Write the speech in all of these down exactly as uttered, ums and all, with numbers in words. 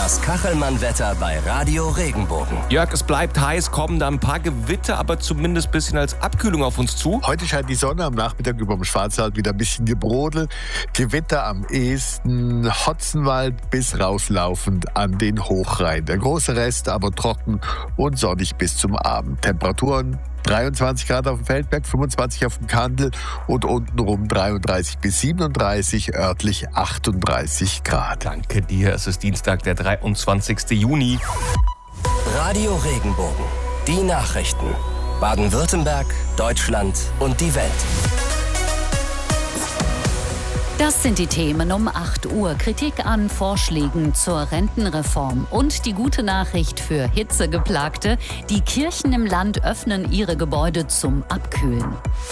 Das Kachelmann-Wetter bei Radio Regenbogen. Jörg, es bleibt heiß, kommen da ein paar Gewitter, aber zumindest ein bisschen als Abkühlung auf uns zu. Heute scheint die Sonne, am Nachmittag über dem Schwarzwald wieder ein bisschen gebrodelt. Gewitter am ehesten Hotzenwald bis rauslaufend an den Hochrhein. Der große Rest aber trocken und sonnig bis zum Abend. Temperaturen dreiundzwanzig Grad auf dem Feldberg, fünfundzwanzig auf dem Kandel und untenrum dreiunddreißig bis siebenunddreißig, örtlich achtunddreißig Grad. Danke dir, es ist Dienstag, der dreiundzwanzigsten Juni. Radio Regenbogen. Die Nachrichten. Baden-Württemberg, Deutschland und die Welt. Das sind die Themen um acht Uhr. Kritik an Vorschlägen zur Rentenreform und die gute Nachricht für Hitzegeplagte. Die Kirchen im Land öffnen ihre Gebäude zum Abkühlen.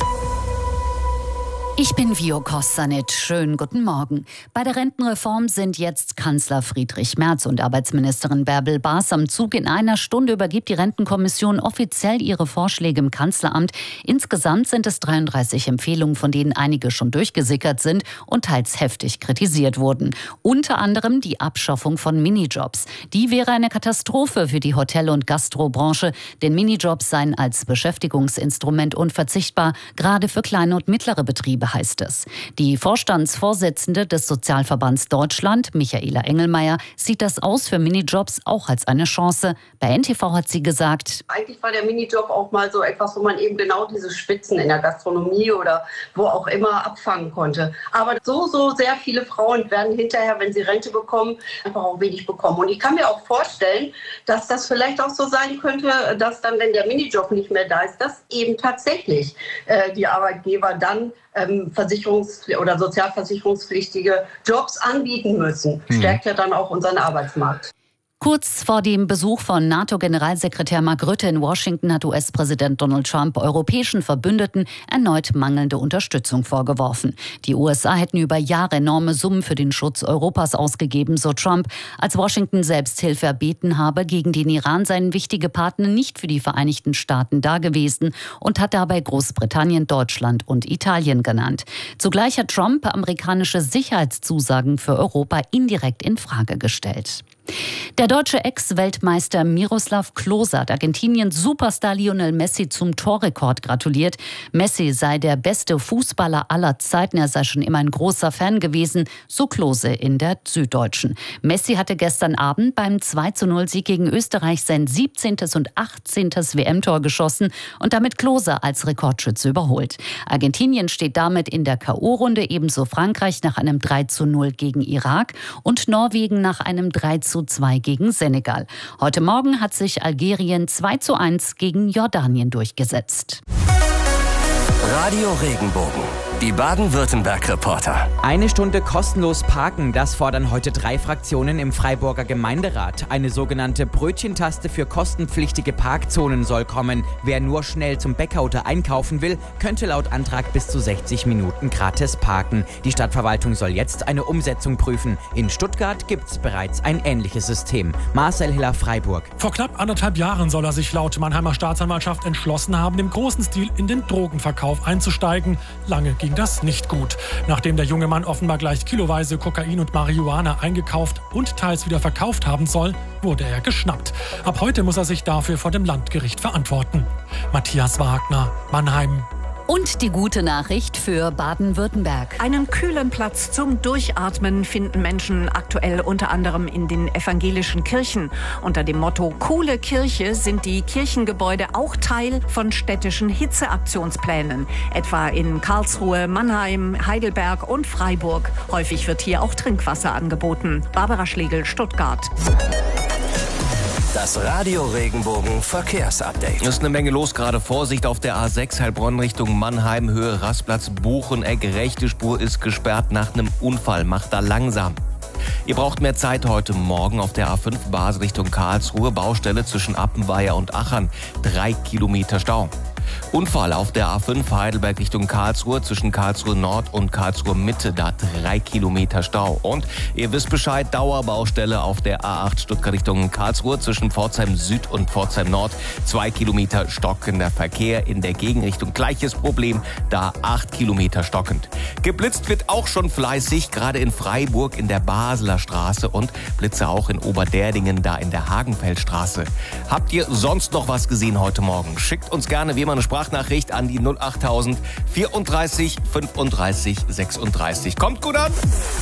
Ich bin Vio Kostanit. Schönen guten Morgen. Bei der Rentenreform sind jetzt Kanzler Friedrich Merz und Arbeitsministerin Bärbel Baas am Zug. In einer Stunde übergibt die Rentenkommission offiziell ihre Vorschläge im Kanzleramt. Insgesamt sind es dreiunddreißig Empfehlungen, von denen einige schon durchgesickert sind und teils heftig kritisiert wurden. Unter anderem die Abschaffung von Minijobs. Die wäre eine Katastrophe für die Hotel- und Gastrobranche, denn Minijobs seien als Beschäftigungsinstrument unverzichtbar, gerade für kleine und mittlere Betriebe, heißt es. Die Vorstandsvorsitzende des Sozialverbands Deutschland, Michaela Engelmeier, sieht das Aus für Minijobs auch als eine Chance. Bei N T V hat sie gesagt: Eigentlich war der Minijob auch mal so etwas, wo man eben genau diese Spitzen in der Gastronomie oder wo auch immer abfangen konnte. Aber so, so sehr viele Frauen werden hinterher, wenn sie Rente bekommen, einfach auch wenig bekommen. Und ich kann mir auch vorstellen, dass das vielleicht auch so sein könnte, dass dann, wenn der Minijob nicht mehr da ist, dass eben tatsächlich äh, die Arbeitgeber dann ähm, versicherungs- oder sozialversicherungspflichtige Jobs anbieten müssen. Stärkt ja dann auch unseren Arbeitsmarkt. Kurz vor dem Besuch von NATO-Generalsekretär Mark Rutte in Washington hat U S-Präsident Donald Trump europäischen Verbündeten erneut mangelnde Unterstützung vorgeworfen. Die U S A hätten über Jahre enorme Summen für den Schutz Europas ausgegeben, so Trump, als Washington selbst Hilfe erbeten habe. Gegen den Iran seien wichtige Partner nicht für die Vereinigten Staaten dagewesen und hat dabei Großbritannien, Deutschland und Italien genannt. Zugleich hat Trump amerikanische Sicherheitszusagen für Europa indirekt in Frage gestellt. Der deutsche Ex-Weltmeister Miroslav Klose hat Argentiniens Superstar Lionel Messi zum Torrekord gratuliert. Messi sei der beste Fußballer aller Zeiten, er sei schon immer ein großer Fan gewesen, so Klose in der Süddeutschen. Messi hatte gestern Abend beim zwei zu null Sieg gegen Österreich sein siebzehntes und achtzehntes W M-Tor geschossen und damit Klose als Rekordschütze überholt. Argentinien steht damit in der K O-Runde, ebenso Frankreich nach einem drei zu null gegen Irak und Norwegen nach einem drei zu zwei gegen Senegal. Heute Morgen hat sich Algerien zwei zu eins gegen Jordanien durchgesetzt. Radio Regenbogen. Die Baden-Württemberg-Reporter. Eine Stunde kostenlos parken, das fordern heute drei Fraktionen im Freiburger Gemeinderat. Eine sogenannte Brötchentaste für kostenpflichtige Parkzonen soll kommen. Wer nur schnell zum Bäcker oder einkaufen will, könnte laut Antrag bis zu sechzig Minuten gratis parken. Die Stadtverwaltung soll jetzt eine Umsetzung prüfen. In Stuttgart gibt es bereits ein ähnliches System. Marcel Hiller, Freiburg. Vor knapp anderthalb Jahren soll er sich laut Mannheimer Staatsanwaltschaft entschlossen haben, im großen Stil in den Drogenverkauf einzusteigen. Lange ging das nicht gut. Nachdem der junge Mann offenbar gleich kiloweise Kokain und Marihuana eingekauft und teils wieder verkauft haben soll, wurde er geschnappt. Ab heute muss er sich dafür vor dem Landgericht verantworten. Matthias Wagner, Mannheim. Und die gute Nachricht für Baden-Württemberg. Einen kühlen Platz zum Durchatmen finden Menschen aktuell unter anderem in den evangelischen Kirchen. Unter dem Motto Coole Kirche sind die Kirchengebäude auch Teil von städtischen Hitzeaktionsplänen. Etwa in Karlsruhe, Mannheim, Heidelberg und Freiburg. Häufig wird hier auch Trinkwasser angeboten. Barbara Schlegel, Stuttgart. Das Radio Regenbogen Verkehrsupdate. Es ist eine Menge los gerade. Vorsicht auf der A sechs Heilbronn Richtung Mannheim, Höhe Rastplatz Bucheneck. Rechte Spur ist gesperrt nach einem Unfall. Macht da langsam. Ihr braucht mehr Zeit heute Morgen auf der A fünf Basel Richtung Karlsruhe. Baustelle zwischen Appenweier und Achern. Drei Kilometer Stau. Unfall auf der A fünf Heidelberg Richtung Karlsruhe zwischen Karlsruhe Nord und Karlsruhe Mitte. Da drei Kilometer Stau. Und ihr wisst Bescheid, Dauerbaustelle auf der A acht Stuttgart Richtung Karlsruhe zwischen Pforzheim Süd und Pforzheim Nord. Zwei Kilometer stockender Verkehr in der Gegenrichtung. Gleiches Problem, da acht Kilometer stockend. Geblitzt wird auch schon fleißig, gerade in Freiburg in der Basler Straße und Blitze auch in Oberderdingen, da in der Hagenfeldstraße. Habt ihr sonst noch was gesehen heute Morgen? Schickt uns gerne wie immer eine Sprachnachricht an die null achttausend vierunddreißig fünfunddreißig sechsunddreißig. Kommt gut an!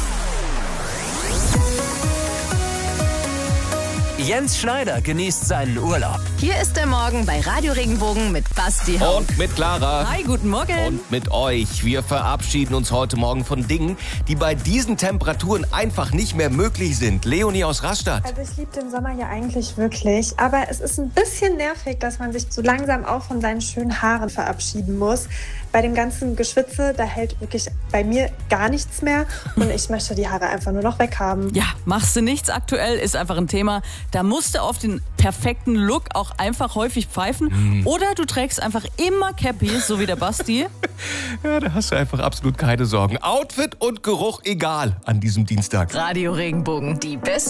Jens Schneider genießt seinen Urlaub. Hier ist der Morgen bei Radio Regenbogen mit Basti Haupt. Und mit Clara. Hi, guten Morgen. Und mit euch. Wir verabschieden uns heute Morgen von Dingen, die bei diesen Temperaturen einfach nicht mehr möglich sind. Leonie aus Rastatt. Also ich liebe den Sommer ja eigentlich wirklich, aber es ist ein bisschen nervig, dass man sich so langsam auch von seinen schönen Haaren verabschieden muss. Bei dem ganzen Geschwitze, da hält wirklich bei mir gar nichts mehr und ich möchte die Haare einfach nur noch weghaben. Ja, machst du nichts aktuell, ist einfach ein Thema. Da musst du auf den perfekten Look auch einfach häufig pfeifen. Mm. Oder du trägst einfach immer Cappy, so wie der Basti. Ja, da hast du einfach absolut keine Sorgen. Outfit und Geruch egal an diesem Dienstag. Radio Regenbogen, die besten